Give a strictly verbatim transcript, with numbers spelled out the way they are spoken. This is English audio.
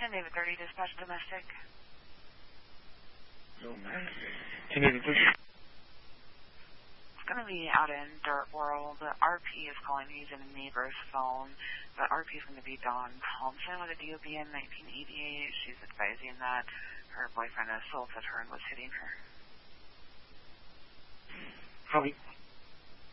David thirty, dispatch domestic. Domestic. Can you repeat? It's going to be out in Dirt World. The R P is calling using a neighbor's phone. The R P is going to be Dawn Thompson with a D O B in nineteen eighty-eight. She's advising that her boyfriend assaulted her and was hitting her. Copy.